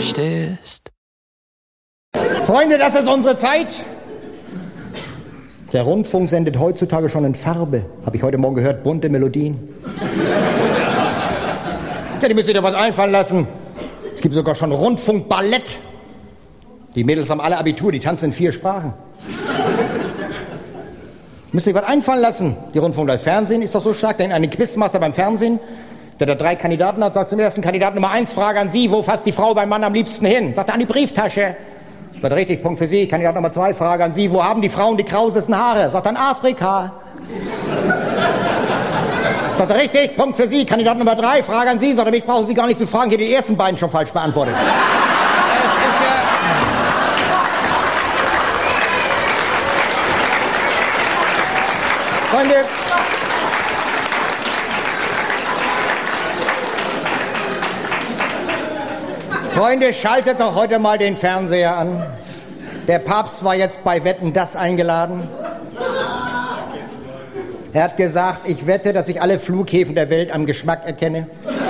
möchtest. Freunde, das ist unsere Zeit. Der Rundfunk sendet heutzutage schon in Farbe. Habe ich heute Morgen gehört, bunte Melodien. Ja, die müsst ihr dir was einfallen lassen. Es gibt sogar schon Rundfunkballett. Die Mädels haben alle Abitur, die tanzen in 4 Sprachen. Müsst ihr was einfallen lassen. Die Rundfunk, das Fernsehen ist doch so stark. Denn ein Quizmaster beim Fernsehen, der da 3 Kandidaten hat, sagt zum ersten Kandidaten Nummer 1, Frage an Sie, wo fasst die Frau beim Mann am liebsten hin? Sagt er, an die Brieftasche. Sagt er, richtig, Punkt für Sie. Kandidat Nummer 2, Frage an Sie, wo haben die Frauen die krausesten Haare? Sagt er, in Afrika. Sagt er, richtig, Punkt für Sie. Kandidat Nummer 3, Frage an Sie. Sagt er, mich brauchen Sie gar nicht zu fragen, ich habe die ersten beiden schon falsch beantwortet. Es ist ja... Freunde, schaltet doch heute mal den Fernseher an. Der Papst war jetzt bei Wetten, das eingeladen. Er hat gesagt, ich wette, dass ich alle Flughäfen der Welt am Geschmack erkenne.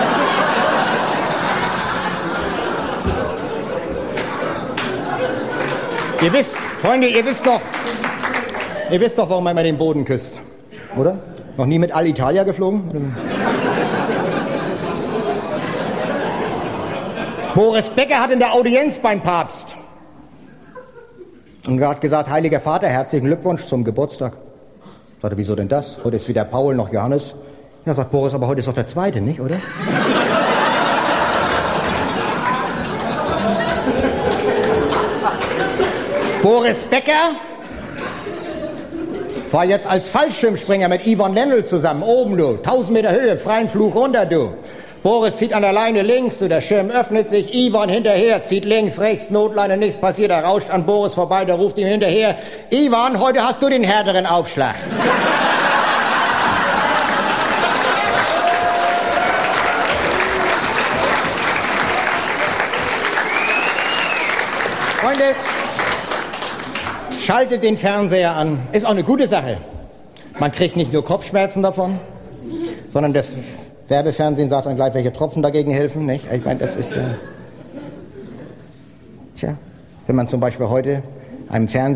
Ihr wisst, Freunde, ihr wisst doch, warum man immer den Boden küsst, oder? Noch nie mit Alitalia geflogen? Boris Becker hat in der Audienz beim Papst und er hat gesagt, Heiliger Vater, herzlichen Glückwunsch zum Geburtstag. Sagt er, wieso denn das? Heute ist weder Paul noch Johannes. Ja, sagt Boris, aber heute ist doch der Zweite, nicht, oder? Boris Becker war jetzt als Fallschirmspringer mit Yvonne Lendl zusammen, oben, du, 1000 Meter Höhe, freien Flug runter, du. Boris zieht an der Leine links, der Schirm öffnet sich, Yvonne hinterher, zieht links, rechts, Notleine, nichts passiert, er rauscht an Boris vorbei, der ruft ihm hinterher, Yvonne, heute hast du den härteren Aufschlag. Freunde, schaltet den Fernseher an, ist auch eine gute Sache. Man kriegt nicht nur Kopfschmerzen davon, sondern das Werbefernsehen sagt dann gleich, welche Tropfen dagegen helfen, nicht? Ich meine, das ist ja... Tja, wenn man zum Beispiel heute einem Fernseher